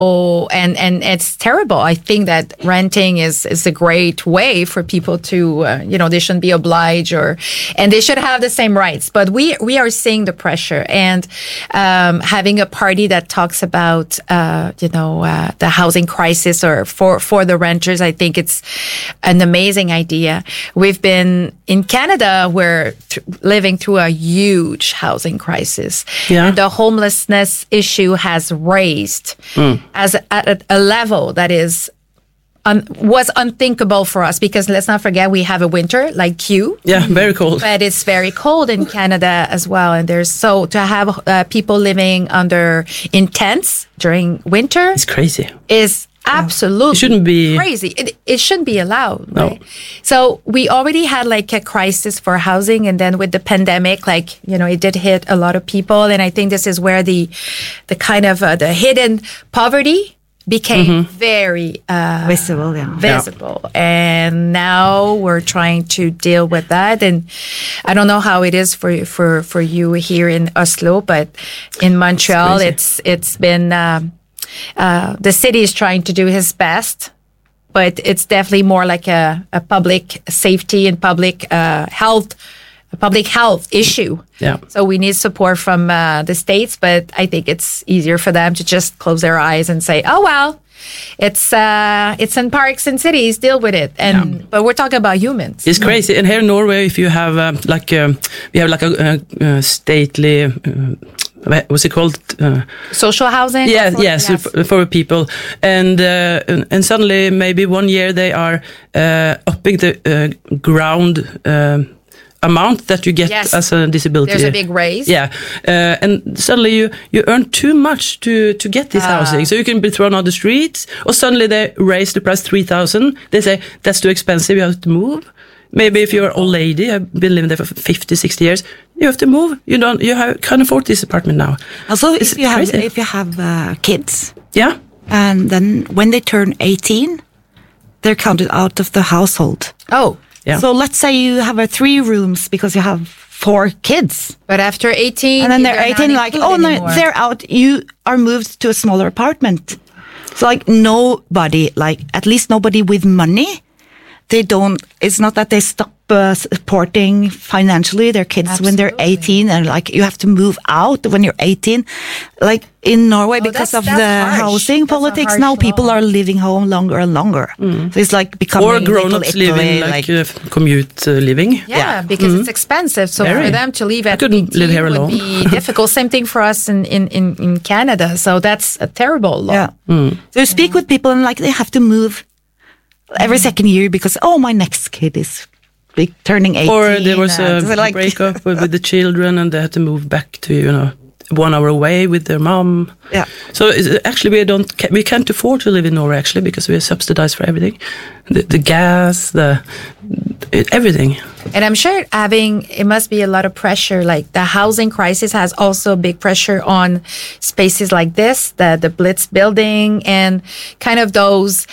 and it's terrible. I think that renting is a great way for people to, they shouldn't be obliged and they should have the same rights. But we are seeing the pressure, and having a party that talks about, the housing crisis or for the renters, I think it's an amazing idea. We've been in Canada, we're living through a huge housing crisis. Yeah. And the homelessness issue has raised at a level that was unthinkable for us, because let's not forget we have a winter like you. Yeah, very cold. But it's very cold in Canada as well, and to have people living in tents during winter, it's crazy. Is absolutely it shouldn't be crazy. It shouldn't be allowed. No. Right? So we already had like a crisis for housing, and then with the pandemic, it did hit a lot of people, and I think this is where the kind of the hidden poverty became very visible. And now we're trying to deal with that. And I don't know how it is for you here in Oslo, but in Montreal, it's been the city is trying to do his best, but it's definitely more like a public safety and public health issue. Yeah. So we need support from the states, but I think it's easier for them to just close their eyes and say, "Oh well, it's in parks and cities, deal with it." But we're talking about humans. It's crazy. And here in Norway, if you have we have like a stately. What's it called? Social housing. Yes. For people, and suddenly maybe one year they are upping the ground amount that you get as a disability. There's a big raise. Yeah, and suddenly you earn too much to get this housing, so you can be thrown on the streets. Or suddenly they raise the price 3,000. They say that's too expensive. You have to move. Maybe if you're an old lady, I've been living there for 50, 60 years, you have to move. You can't afford this apartment now. Also, if you have kids, yeah, and then when they turn 18, they're counted out of the household. Oh, yeah. So let's say you have 3 rooms because you have 4 kids. But after 18, and then they're 18, no, they're out. You are moved to a smaller apartment. So at least nobody with money. It's not that they stop supporting financially their kids when they're 18, and you have to move out when you're 18. Like in Norway, because of the housing politics, now people are living home longer and longer. So it's becoming or grown-ups living commute living. Yeah, because it's expensive. So for them to leave at 18 would be difficult. Same thing for us in Canada. So that's a terrible law. Yeah. So you speak with people and they have to move every second year because my next kid is turning 18. Or there was a breakup with the children and they had to move back to 1 hour away with their mom. Yeah. So actually we can't afford to live in Norway actually, because we are subsidized for everything, the gas, everything. And I'm sure it must be a lot of pressure. Like the housing crisis has also big pressure on spaces like this, the Blitz building, and kind of those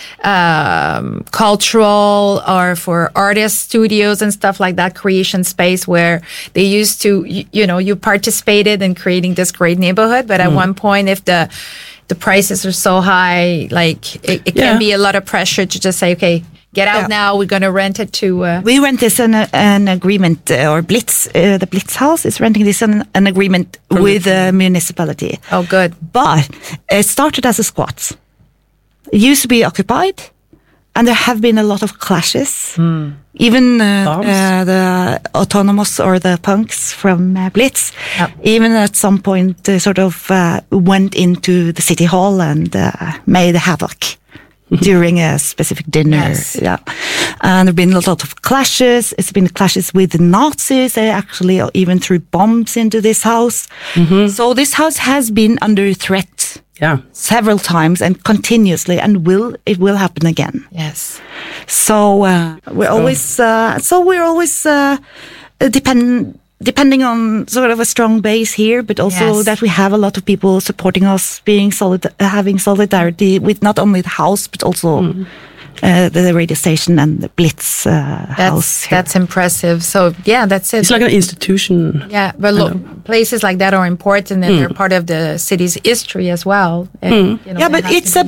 cultural or for artist studios and stuff like that, creation space where they used to, you participated in creating this great neighborhood. But at one point, if the prices are so high, it can be a lot of pressure to just say, okay, get out now. We're going to rent it to. We rent this an agreement, or Blitz. The Blitz House is renting this an agreement with the municipality. Oh, good. But it started as a squat. It used to be occupied, and there have been a lot of clashes. Even the autonomous or the punks from Blitz, even at some point, sort of went into the city hall and made havoc. During a specific dinner. Yes. Yeah. And there have been a lot of clashes. It's been clashes with the Nazis. They actually even threw bombs into this house. So this house has been under threat several times and continuously, and it will happen again. Yes. So we're always depending on sort of a strong base here, but also that we have a lot of people supporting us, having solidarity with not only the house, but also the radio station and the Blitz house. That's impressive. So yeah, that's it. It's like an institution. Yeah, but places like that are important, and they're part of the city's history as well. And, Yeah, but it's a